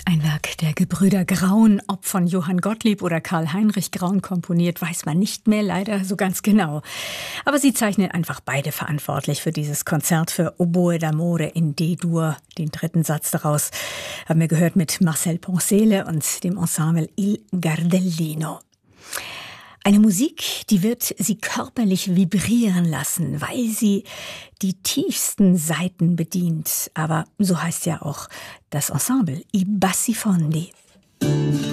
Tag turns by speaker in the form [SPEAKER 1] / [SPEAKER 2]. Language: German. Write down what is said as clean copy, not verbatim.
[SPEAKER 1] Ein Werk der Gebrüder Graun, ob von Johann Gottlieb oder Karl Heinrich Graun komponiert, weiß man nicht mehr leider so ganz genau. Aber sie zeichnen einfach beide verantwortlich für dieses Konzert für Oboe d'amore in D-Dur. Den dritten Satz daraus haben wir gehört mit Marcel Poncele und dem Ensemble Il Gardellino. Eine Musik, die wird sie körperlich vibrieren lassen, weil sie die tiefsten Saiten bedient. Aber so heißt ja auch das Ensemble, I Bassi Fondi.